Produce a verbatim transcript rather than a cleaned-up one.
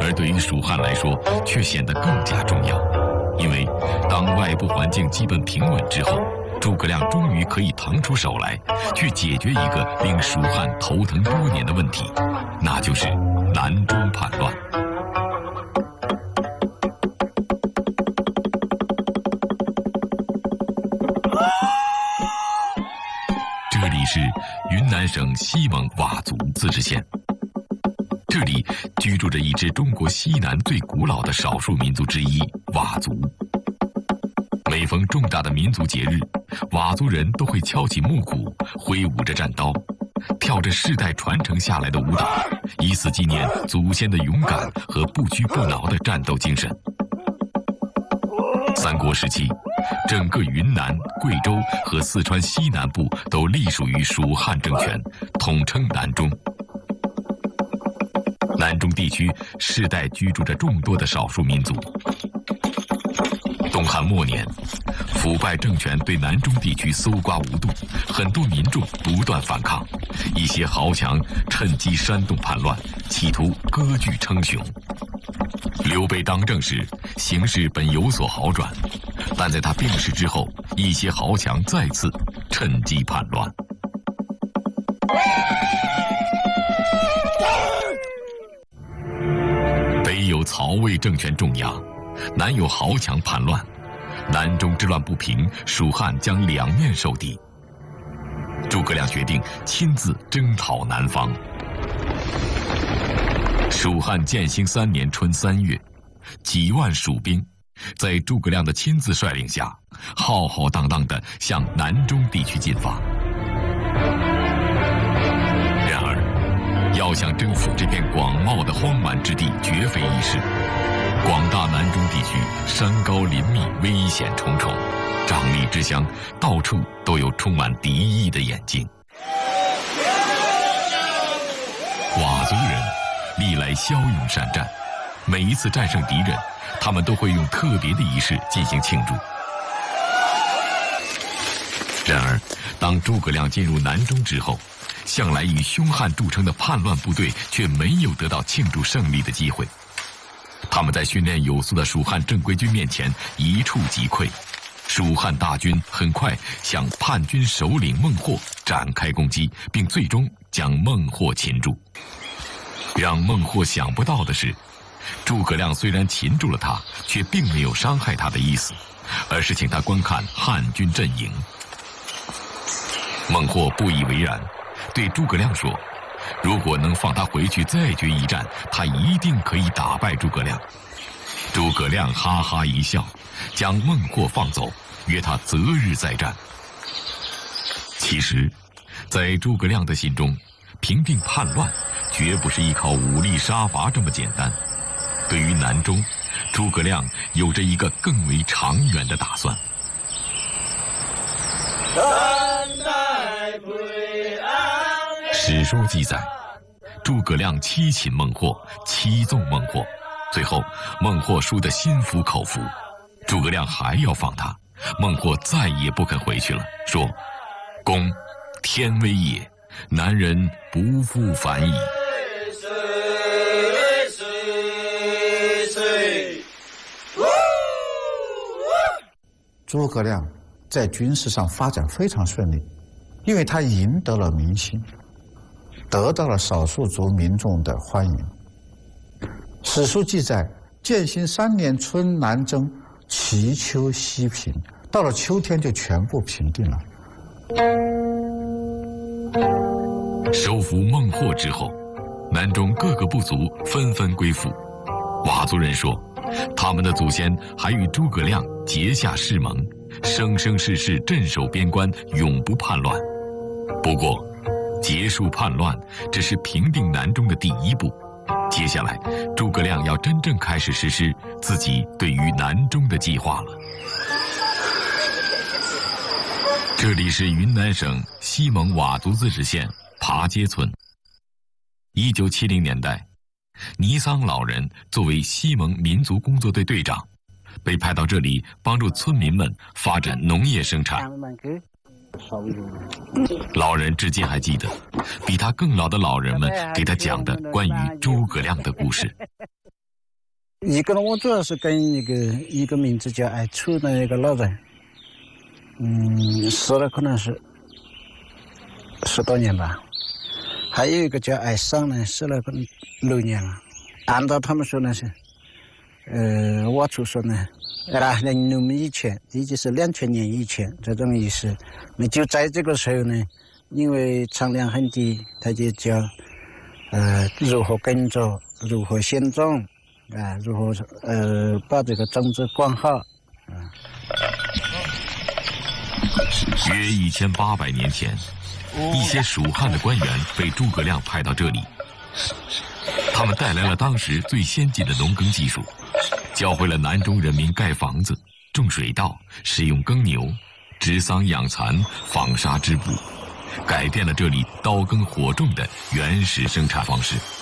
而对于蜀汉来说，却显得更加重要。因为当外部环境基本平稳之后，诸葛亮终于可以腾出手来，去解决一个令蜀汉头疼多年的问题，那就是南中叛乱。这里是云南省西蒙佤族自治县，这里居住着一支中国西南最古老的少数民族之一——佤族。每逢重大的民族节日，佤族人都会敲起木鼓，挥舞着战刀，跳着世代传承下来的舞蹈，以此纪念祖先的勇敢和不屈不挠的战斗精神。三国时期，整个云南、贵州和四川西南部都隶属于蜀汉政权，统称南中。南中地区世代居住着众多的少数民族。东汉末年，腐败政权对南中地区搜刮无度，很多民众不断反抗，一些豪强趁机煽动叛乱，企图割据称雄。刘备当政时，形势本有所好转，但在他病逝之后，一些豪强再次趁机叛乱。北有曹魏政权重压，南有豪强叛乱，南中之乱不平，蜀汉将两面受敌。诸葛亮决定亲自征讨南方。蜀汉建兴三年春三月，几万蜀兵在诸葛亮的亲自率领下，浩浩荡荡地向南中地区进发。然而，要想征服这片广袤的荒蛮之地，绝非易事。广大南中地区山高林密，危险重重，瘴疠之乡，到处都有充满敌意的眼睛。佤族人历来骁勇善战，每一次战胜敌人，他们都会用特别的仪式进行庆祝。然而，当诸葛亮进入南中之后，向来以凶悍著称的叛乱部队却没有得到庆祝胜利的机会。他们在训练有素的蜀汉正规军面前一触即溃，蜀汉大军很快向叛军首领孟获展开攻击，并最终将孟获擒住。让孟获想不到的是，诸葛亮虽然擒住了他，却并没有伤害他的意思，而是请他观看汉军阵营。孟获不以为然，对诸葛亮说，如果能放他回去再决一战，他一定可以打败诸葛亮。诸葛亮哈哈一笑，将孟获放走，约他择日再战。其实，在诸葛亮的心中，平定叛乱绝不是依靠武力杀伐这么简单。对于南中，诸葛亮有着一个更为长远的打算。史书记载，诸葛亮七擒孟获，七纵孟获，最后孟获输得心服口服，诸葛亮还要放他，孟获再也不肯回去了，说：“公，天威也，南人不复反矣。” 诸葛亮在军事上发展非常顺利，因为他赢得了民心，得到了少数族民众的欢迎。史书记载，建兴三年春南征，其秋西平，到了秋天就全部平定了。 收服孟获之后，南中各个部族纷纷归附。佤族人说，他们的祖先还与诸葛亮结下誓盟，生生世世镇守边关，永不叛乱。不过，结束叛乱只是平定南中的第一步，接下来诸葛亮要真正开始实施自己对于南中的计划了。这里是云南省西蒙佤族自治县爬街村。一九七零年代，尼桑老人作为西蒙民族工作队队长，被派到这里帮助村民们发展农业生产。老人至今还记得，比他更老的老人们给他讲的关于诸葛亮的故事。 一个呢，我主要是跟一个一个名字叫爱楚的一个老人，嗯，死了可能是十多年吧。还有一个叫爱尚呢，死了可能六年了。按照他们说呢是，呃，挖出说呢，二零六年以前，也就是两千年以前这种意思。那就在这个时候呢，因为产量很低，他就叫呃如何耕作，如何选种啊，如何呃把这个种子管好啊。 约一千八百年前，一些蜀汉的官员被诸葛亮派到这里，他们带来了当时最先进的农耕技术，教会了南中人民盖房子、种水稻、使用耕牛、植桑养蚕、纺纱织布，改变了这里刀耕火种的原始生产方式。